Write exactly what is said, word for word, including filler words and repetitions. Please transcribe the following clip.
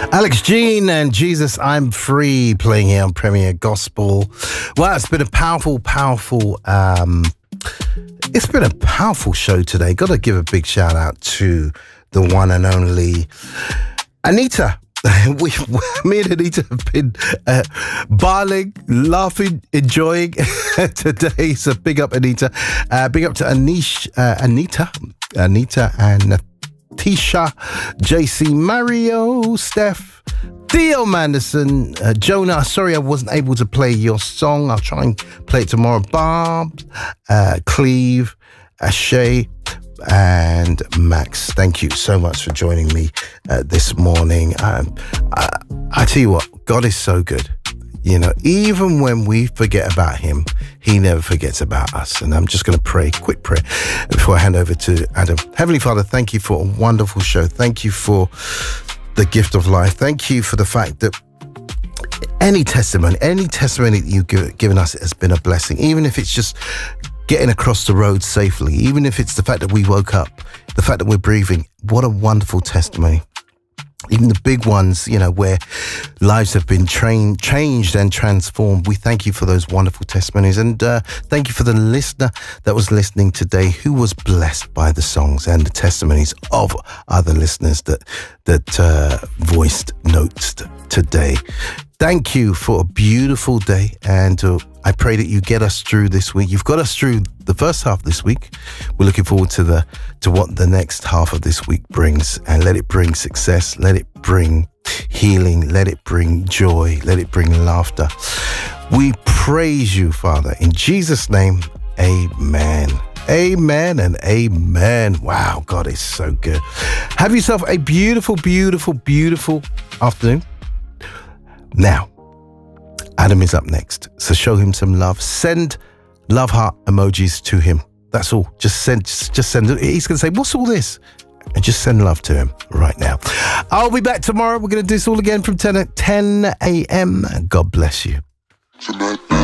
Alex Jean and Jesus, I'm Free, playing here on Premier Gospel. Well, it's been a powerful, powerful, um, it's been a powerful show today. Got to give a big shout out to the one and only Anita. We, me and Anita have been uh, barling, laughing, enjoying today. So big up, Anita. Uh, big up to Anish, uh, Anita, Anita and Tisha, J C, Mario, Steph, Theo Manderson, uh, Jonah. Sorry I wasn't able to play your song. I'll try and play it tomorrow. Barb, uh, Cleve, Ashay, and Max. Thank you so much for joining me uh, this morning. Um, I, I tell you what, God is so good. You know, even when we forget about him, he never forgets about us. And I'm just going to pray, quick prayer, before I hand over to Adam. Heavenly Father, thank you for a wonderful show. Thank you for the gift of life. Thank you for the fact that any testimony, any testimony that you've given us has been a blessing, even if it's just getting across the road safely, even if it's the fact that we woke up, the fact that we're breathing. What a wonderful testimony. Even the big ones, you know, where lives have been trained, changed and transformed. We thank you for those wonderful testimonies. And uh, thank you for the listener that was listening today who was blessed by the songs and the testimonies of other listeners that, that uh, voiced notes today. Thank you for a beautiful day. And uh, I pray that you get us through this week. You've got us through the first half this week. We're looking forward to the to what the next half of this week brings. And let it bring success. Let it bring healing. Let it bring joy. Let it bring laughter. We praise you, Father. In Jesus' name, amen. Amen and amen. Wow, God is so good. Have yourself a beautiful, beautiful, beautiful afternoon. Now, Adam is up next, so show him some love. Send love heart emojis to him. That's all. Just send, just send. He's going to say, what's all this? And just send love to him right now. I'll be back tomorrow. We're going to do this all again from ten a.m. God bless you. Tonight.